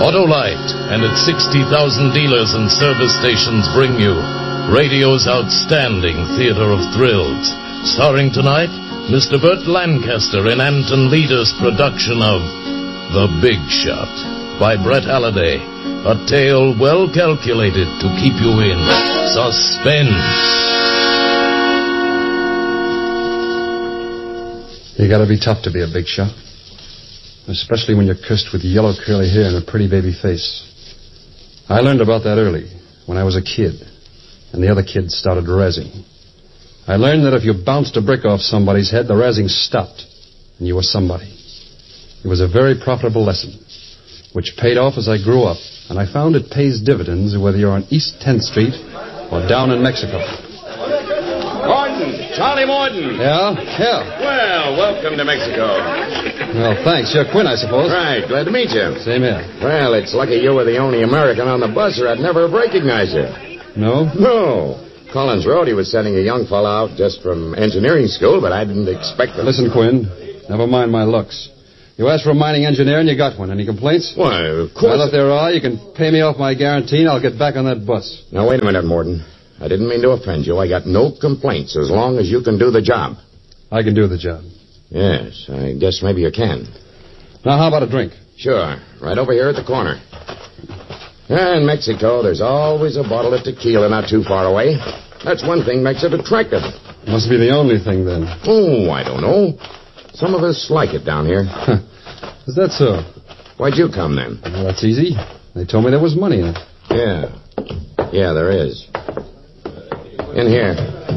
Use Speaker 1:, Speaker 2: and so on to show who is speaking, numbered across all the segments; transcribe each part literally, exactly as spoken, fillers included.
Speaker 1: Autolite and its sixty thousand dealers and service stations bring you radio's outstanding theater of thrills. Starring tonight, Mister Burt Lancaster in Anton Leader's production of The Big Shot by Brett Halliday. A tale well calculated to keep you in suspense.
Speaker 2: You gotta be tough to be a big shot. Especially when you're cursed with yellow curly hair and a pretty baby face. I learned about that early, when I was a kid, and the other kids started razzing. I learned that if you bounced a brick off somebody's head, the razzing stopped, and you were somebody. It was a very profitable lesson, which paid off as I grew up, and I found it pays dividends whether you're on East tenth Street or down in Mexico.
Speaker 3: Morton! Charlie Morton!
Speaker 2: Yeah? Yeah.
Speaker 3: Well, welcome to Mexico.
Speaker 2: Well, thanks. You're Quinn, I suppose.
Speaker 3: Right, glad to meet you.
Speaker 2: Same here.
Speaker 3: Well, it's lucky you were the only American on the bus, or I'd never have recognized you.
Speaker 2: No?
Speaker 3: No. Collins wrote he was sending a young fellow out just from engineering school, but I didn't expect him.
Speaker 2: Listen, Quinn, never mind my looks. You asked for a mining engineer and you got one. Any complaints?
Speaker 3: Why, of course.
Speaker 2: Well, if there are, you can pay me off my guarantee and I'll get back on that bus.
Speaker 3: Now, wait a minute, Morton. I didn't mean to offend you. I got no complaints as long as you can do the job.
Speaker 2: I can do the job.
Speaker 3: Yes, I guess maybe you can.
Speaker 2: Now, how about a drink?
Speaker 3: Sure. Right over here at the corner. In Mexico, there's always a bottle of tequila not too far away. That's one thing makes it attractive.
Speaker 2: Must be the only thing, then.
Speaker 3: Oh, I don't know. Some of us like it down here.
Speaker 2: Is that so?
Speaker 3: Why'd you come, then?
Speaker 2: Well, that's easy. They told me there was money in it.
Speaker 3: Yeah. Yeah, there is. In here.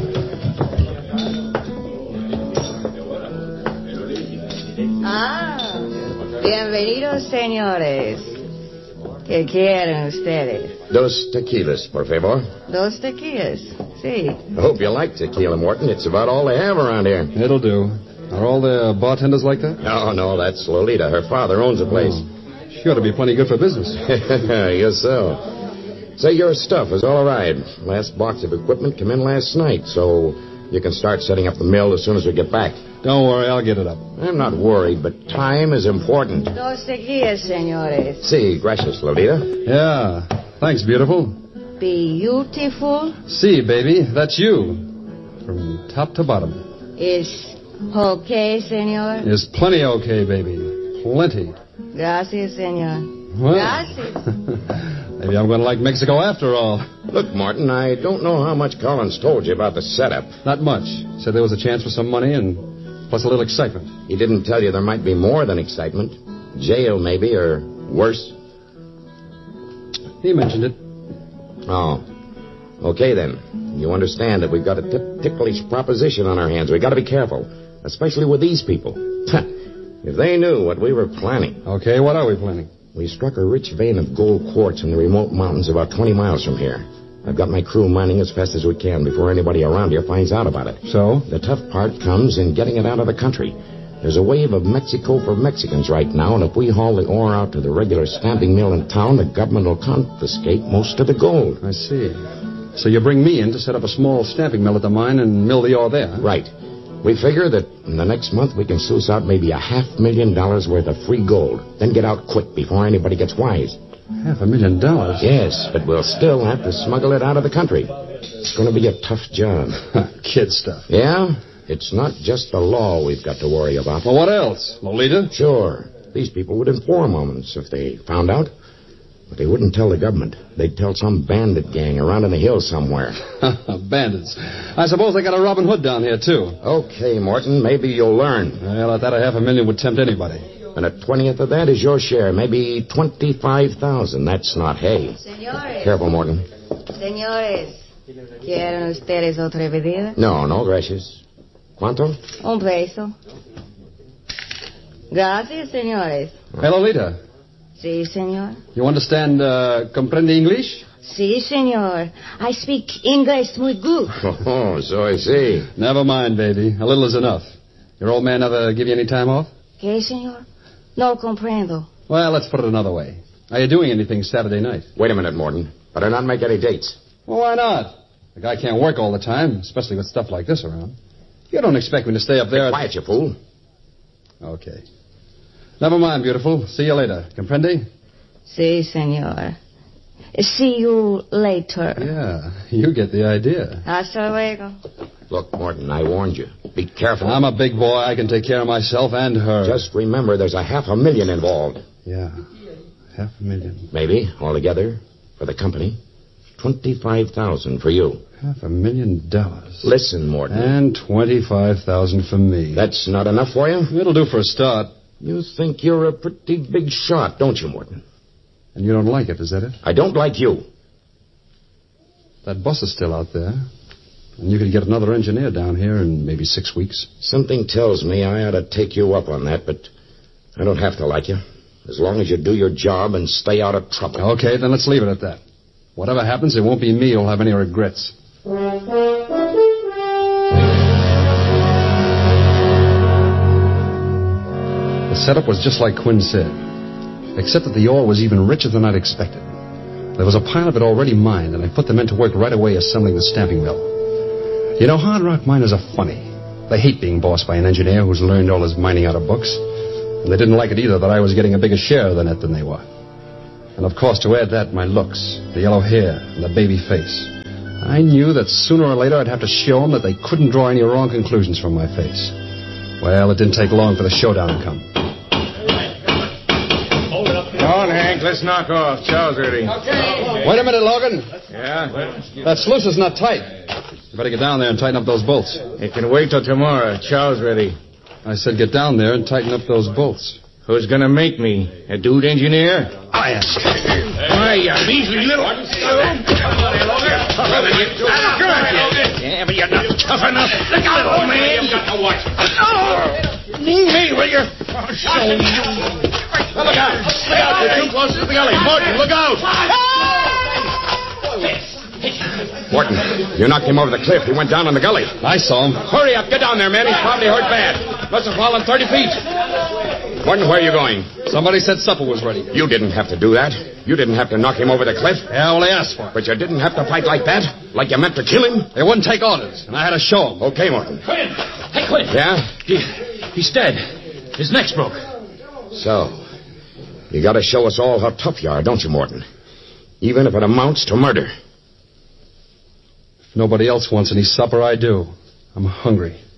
Speaker 4: Ah, bienvenidos, señores. ¿Qué quieren ustedes?
Speaker 3: Dos tequilas, por favor.
Speaker 4: Dos tequilas, sí.
Speaker 3: I hope you like tequila, Morton. It's about all they have around here.
Speaker 2: It'll do. Are all the bartenders like that?
Speaker 3: No, no, that's Lolita. Her father owns the place.
Speaker 2: Oh, she ought to be plenty good for business.
Speaker 3: Yes, so. Say, your stuff is all right. Last box of equipment came in last night, so you can start setting up the mill as soon as we get back.
Speaker 2: Don't worry, I'll get it up.
Speaker 3: I'm not worried, but time is important.
Speaker 4: Dos tequilas, señores.
Speaker 3: Sí, gracias, Lolita.
Speaker 2: Yeah. Thanks, beautiful.
Speaker 4: Beautiful.
Speaker 2: See, baby, that's you. From top to bottom.
Speaker 4: Is okay, señor?
Speaker 2: Is plenty okay, baby. Plenty.
Speaker 4: Gracias, señor.
Speaker 2: Well,
Speaker 4: Gracias.
Speaker 2: Maybe I'm going to like Mexico after all.
Speaker 3: Look, Martin, I don't know how much Collins told you about the setup.
Speaker 2: Not much. Said there was a chance for some money and plus a little excitement.
Speaker 3: He didn't tell you there might be more than excitement. Jail, maybe, or worse.
Speaker 2: He mentioned it.
Speaker 3: Oh. Okay, then. You understand that we've got a t- ticklish proposition on our hands. We've got to be careful, especially with these people. If they knew what we were planning.
Speaker 2: Okay, what are we planning?
Speaker 3: We struck a rich vein of gold quartz in the remote mountains about twenty miles from here. I've got my crew mining as fast as we can before anybody around here finds out about it.
Speaker 2: So?
Speaker 3: The tough part comes in getting it out of the country. There's a wave of Mexico for Mexicans right now, and if we haul the ore out to the regular stamping mill in town, the government will confiscate most of the gold.
Speaker 2: I see. So you bring me in to set up a small stamping mill at the mine and mill the ore there, huh?
Speaker 3: Right. We figure that in the next month we can sluice out maybe a half million dollars worth of free gold. Then get out quick before anybody gets wise.
Speaker 2: Half a million dollars?
Speaker 3: Yes, but we'll still have to smuggle it out of the country. It's going to be a tough job.
Speaker 2: Kid stuff.
Speaker 3: Yeah? It's not just the law we've got to worry about.
Speaker 2: Well, what else? Lolita?
Speaker 3: Sure. These people would inform on us if they found out. But they wouldn't tell the government. They'd tell some bandit gang around in the hills somewhere.
Speaker 2: Bandits. I suppose they got a Robin Hood down here, too.
Speaker 3: Okay, Morton, maybe you'll learn.
Speaker 2: Well, at that a half a million would tempt anybody.
Speaker 3: And a twentieth of that is your share, maybe twenty-five thousand. That's not hay.
Speaker 4: Señores.
Speaker 3: Careful, Morton.
Speaker 4: Señores. ¿Quieren ustedes otra bebida?
Speaker 3: No, no, gracias. ¿Cuánto?
Speaker 4: Un peso. Gracias, señores.
Speaker 2: Hey, Lolita.
Speaker 4: Sí, señor.
Speaker 2: You understand, uh, comprende English?
Speaker 4: Sí, señor. I speak English muy good.
Speaker 3: Oh, so I see.
Speaker 2: Never mind, baby. A little is enough. Your old man never give you any time off?
Speaker 4: ¿Qué, señor? No comprendo.
Speaker 2: Well, let's put it another way. Are you doing anything Saturday night?
Speaker 3: Wait a minute, Morton. Better not make any dates.
Speaker 2: Well, why not? The guy can't work all the time, especially with stuff like this around. You don't expect me to stay up there...
Speaker 3: Be quiet, you fool.
Speaker 2: Okay. Never mind, beautiful. See you later. Comprende?
Speaker 4: Si, senor. See you later.
Speaker 2: Yeah, you get the idea.
Speaker 4: Hasta luego.
Speaker 3: Look, Morton, I warned you. Be careful.
Speaker 2: I'm a big boy. I can take care of myself and her.
Speaker 3: Just remember there's a half a million involved.
Speaker 2: Yeah, half a million.
Speaker 3: Maybe, altogether, for the company. twenty-five thousand for you.
Speaker 2: Half a million dollars.
Speaker 3: Listen, Morton.
Speaker 2: And twenty-five thousand for me.
Speaker 3: That's not enough for you?
Speaker 2: It'll do for a start.
Speaker 3: You think you're a pretty big shot, don't you, Morton?
Speaker 2: And you don't like it, is that it?
Speaker 3: I don't like you.
Speaker 2: That bus is still out there. And you could get another engineer down here in maybe six weeks.
Speaker 3: Something tells me I ought to take you up on that, but I don't have to like you. As long as you do your job and stay out of trouble.
Speaker 2: Okay, then let's leave it at that. Whatever happens, it won't be me who'll have any regrets. The setup was just like Quinn said, except that the ore was even richer than I'd expected. There was a pile of it already mined, and I put the men to work right away assembling the stamping mill. You know, hard rock miners are funny. They hate being bossed by an engineer who's learned all his mining out of books. And they didn't like it either that I was getting a bigger share of the net than they were. And of course, to add that, my looks, the yellow hair, and the baby face. I knew that sooner or later I'd have to show them that they couldn't draw any wrong conclusions from my face. Well, it didn't take long for the showdown to come.
Speaker 5: Come on, Hank, let's knock off. Chow's ready.
Speaker 2: Okay. Wait a minute, Logan.
Speaker 5: Yeah?
Speaker 2: That sluice is not tight. You better get down there and tighten up those bolts.
Speaker 5: It can wait till tomorrow. Chow's ready.
Speaker 2: I said get down there and tighten up those bolts.
Speaker 5: Who's gonna make me? A dude engineer?
Speaker 2: I am.
Speaker 5: Why, you measly little... Yeah, but you're not tough enough. Look out, old man. You've got to watch. Knee me, will you? I'll show you.
Speaker 3: Well, look out. Look out. You're too close to the gully. Morton, look out. Morton, you knocked him over the cliff. He went down in the gully.
Speaker 2: I saw him.
Speaker 3: Hurry up. Get down there, man. He's probably hurt bad. Must have fallen thirty feet. Morton, where are you going?
Speaker 2: Somebody said supper was ready.
Speaker 3: You didn't have to do that. You didn't have to knock him over the cliff.
Speaker 2: Yeah, well, they asked for it.
Speaker 3: But you didn't have to fight like that? Like you meant to kill him?
Speaker 2: They wouldn't take orders, and I had to show them.
Speaker 3: Okay, Morton.
Speaker 6: Quinn! Hey, Quinn!
Speaker 3: Yeah?
Speaker 6: He, he's dead. His neck's broke.
Speaker 3: So, you gotta show us all how tough you are, don't you, Morton? Even if it amounts to murder.
Speaker 2: If nobody else wants any supper, I do. I'm hungry.